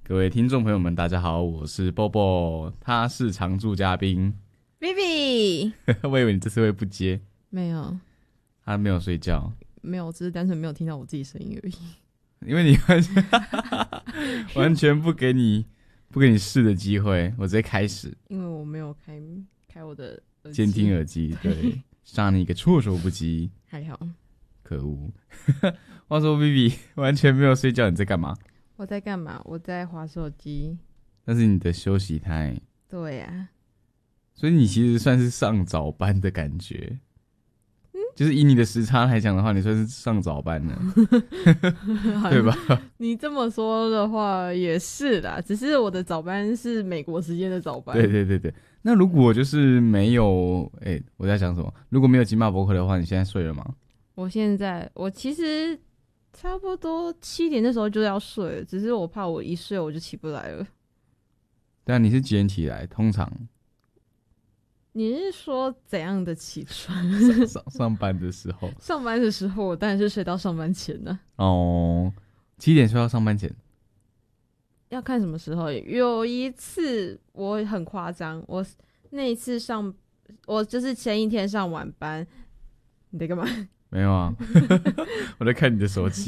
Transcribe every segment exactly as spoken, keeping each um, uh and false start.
各位听众朋友们，大家好，我是 Bobo， 他是常驻嘉宾 Vivi。 我以为你这次会不接， 没有他没有睡觉， 没有，只是单纯没有听到我自己声音而已。 因为你完全完全不给你不给你试的机会，我直接开始。 因为我没有开开我的耳机监听耳机，对，杀你一个措手不及。 还好。 可恶！话说 Vivi 完全没有睡觉，你在干嘛？ 我在干嘛？我在滑手机。 那是你的休息台。 对呀、啊， 所以你其实算是上早班的感觉。嗯，就是以你的时差来讲的话，你算是上早班了，对吧？ 你这么说的话也是啦，只是我的早班是美国时间的早班。 对对对对。那如果就是没有，哎、欸，我在讲什么？如果没有金马伯克的话，你现在睡了吗？ 我现在我其实差不多七点的时候就要睡了，只是我怕我一睡我就起不来了。 对啊，你是几点起来？通常你是说怎样的起床？ 上上上班的时候， 上班的时候我当然是睡到上班前呢。 哦，七点睡到上班前， 要看什么时候。有一次我很夸张，我那一次上，我就是前一天上晚班。你在干嘛？ 没有啊，我在看你的手机。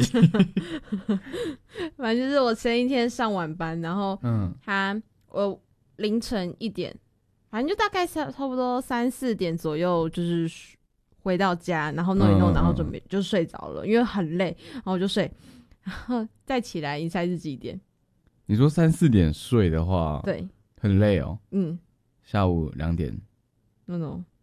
反正就是我前一天上晚班，然后嗯， 他我凌晨一点，反正就大概差差不多三四点左右，就是回到家，然后弄一弄，然后准备就睡着了，因为很累，然后我就睡，然后再起来，你猜是几点？ 你说三四点睡的话， 对， 很累哦。 嗯， 下午两点。 no no，